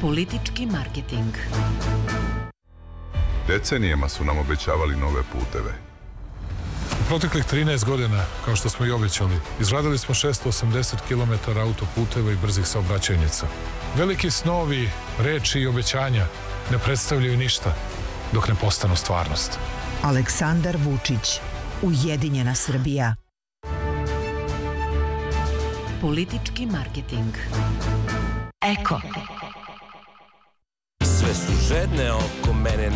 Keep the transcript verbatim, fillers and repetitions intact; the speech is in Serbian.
Politički marketing. Decenijama su nam obećavali nove puteve. U proteklih trinaest godina, kao što smo i obećali, izgradili smo šesto osamdeset kilometara autoputeva i brzih saobraćajnica. Veliki snovi, reči i obećanja ne predstavljaju ništa dok ne postanu stvarnost. Aleksandar Vučić, Ujedinjena Srbija. Politički marketing. Eko. Sve su žedne oko mene.